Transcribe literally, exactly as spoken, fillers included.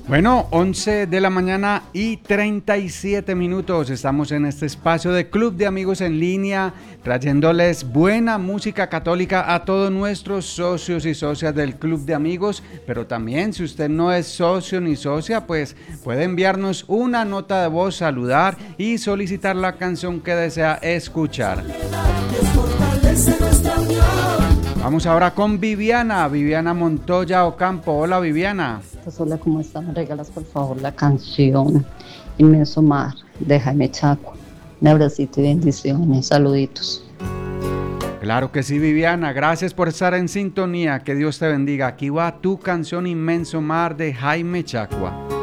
Bueno, once de la mañana y treinta y siete minutos. Estamos en este espacio de Club de Amigos en Línea, trayéndoles buena música católica a todos nuestros socios y socias del Club de Amigos. Pero también, si usted no es socio ni socia, pues puede enviarnos una nota de voz, saludar y solicitar la canción que desea escuchar. Vamos ahora con Viviana, Viviana Montoya Ocampo. Hola, Viviana. Hola, ¿cómo estás? ¿Me regalas por favor la canción Inmenso Mar de Jaime Chacua? Un abracito y bendiciones, saluditos. Claro que sí, Viviana, gracias por estar en sintonía, que Dios te bendiga. Aquí va tu canción Inmenso Mar de Jaime Chacua.